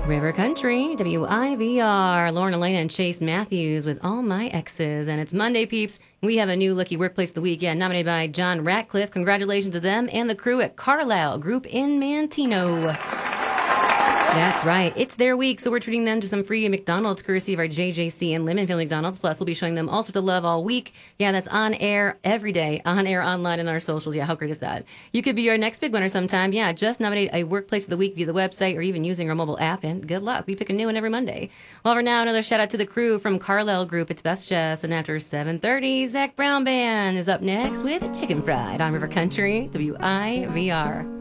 River Country, WIVR, Lauren Elena and Chase Matthews with All My Exes. And it's Monday, peeps. We have a new Lucky Workplace of the Week, nominated by John Ratcliffe. Congratulations to them and the crew at Carlisle Group in Manteno. That's right. It's their week, so we're treating them to some free McDonald's courtesy of our JJC and Lemonfield McDonald's. Plus, we'll be showing them all sorts of love all week. Yeah, that's on air every day, on air, online, and our socials. Yeah, how great is that? You could be our next big winner sometime. Yeah, just nominate a Workplace of the Week via the website or even using our mobile app, and good luck. We pick a new one every Monday. Well, for now, another shout out to the crew from Carlisle Group. It's Best Jess, and after 7:30, Zach Brown Band is up next with Chicken Fried on River Country, WIVR.